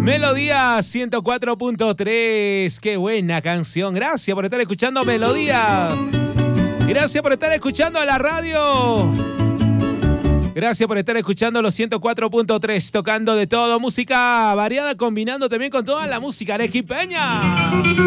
Melodía 104.3. Qué buena canción. Gracias por estar escuchando Melodía. Gracias por estar escuchando la radio. Gracias por estar escuchando los 104.3, tocando de todo, música variada, combinando también con toda la música arequipeña.